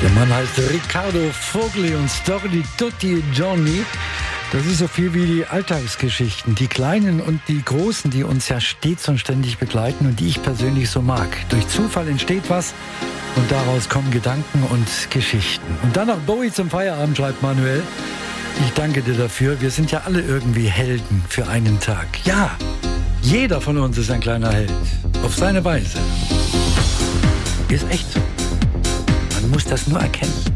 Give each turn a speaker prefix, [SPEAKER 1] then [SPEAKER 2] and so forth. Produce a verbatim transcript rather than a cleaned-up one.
[SPEAKER 1] Der Mann heißt Riccardo Fogli und Stordi Tutti Giorni. Das ist so viel wie die Alltagsgeschichten, die kleinen und die großen, die uns ja stets und ständig begleiten und die ich persönlich so mag. Durch Zufall entsteht was und daraus kommen Gedanken und Geschichten. Und dann noch Bowie zum Feierabend, schreibt Manuel. Ich danke dir dafür. Wir sind ja alle irgendwie Helden für einen Tag. Ja, jeder von uns ist ein kleiner Held. Auf seine Weise. Ist echt so. Man muss das nur erkennen.